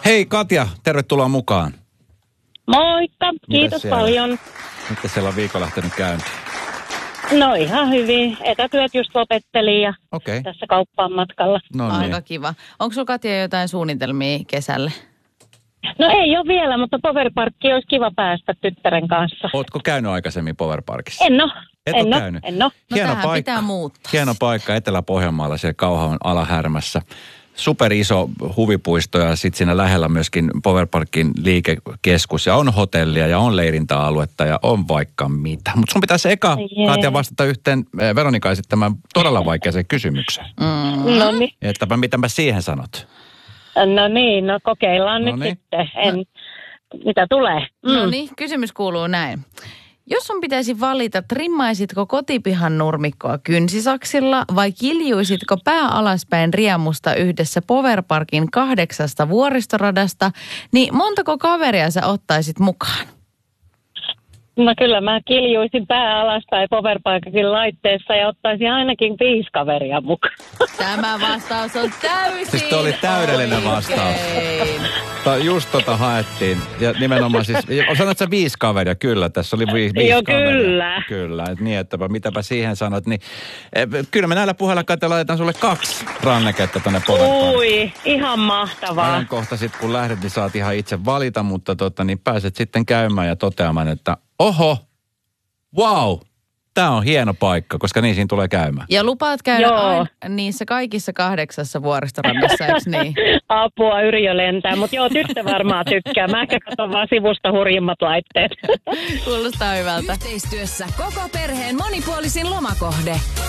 Hei Katja, tervetuloa mukaan. Moikka, kiitos paljon. Miten siellä on viikko lähtenyt käyntiin? No ihan hyvin. Etätyöt just lopettelin ja tässä kauppaan matkalla. No niin. Aika kiva. Onko sulla Katja jotain suunnitelmia kesälle? No ei ole vielä, mutta Powerparkki olisi kiva päästä tyttären kanssa. Ootko käynyt aikaisemmin Powerparkissa? En oo. No Hieno tähän paikka. pitää muuttaa. Hieno paikka Etelä-Pohjanmaalla siellä Kauhavan alahärmässä. Super iso huvipuisto ja sitten siinä lähellä myöskin Powerparkin liikekeskus. Ja on hotellia ja on leirintäaluetta ja on vaikka mitä. Mutta sun pitäisi eka, Katja, vastata yhteen Veronika esittämään todella vaikeaseen kysymykseen. No niin. Ettäpä mitäpä siihen sanot? No niin, no kokeillaan nyt sitten. Mitä tulee? No niin, kysymys kuuluu näin. Jos sun pitäisi valita, trimmaisitko kotipihan nurmikkoa kynsisaksilla vai kiljuisitko pää alaspäin riemusta yhdessä Powerparkin 8 vuoristoradasta, niin montako kaveria sä ottaisit mukaan? No kyllä mä kiljuisin pää alaspäin Powerparkin laitteessa ja ottaisin ainakin 5 kaveria mukaan. Tämä vastaus on täysin Siis toi oli täydellinen vastaus. Just haettiin. Ja nimenomaan siis, sanoit sä 5 kaveria? Kyllä, tässä oli 5 Joo, kaveria. kyllä. Kyllä, että niin, että mitäpä siihen sanot. Niin, kyllä me näillä puheilla Katja laitetaan sulle 2 ranneketta tonne Powerparkiin. Ui, ihan mahtavaa. Ajankohta sitten kun lähdet, niin saat ihan itse valita, mutta niin pääset sitten käymään ja toteamaan, että oho, wow, tää on hieno paikka, koska niin siinä tulee käymään. Ja lupaat käydä aina niissä kaikissa 8 vuoristorannassa, eikö niin? Apua, Yrjö lentää, mutta joo, tyttö varmaan tykkää. Mä ehkä katson vaan sivusta hurjimmat laitteet. Kuulostaa hyvältä. Yhteistyössä koko perheen monipuolisin lomakohde.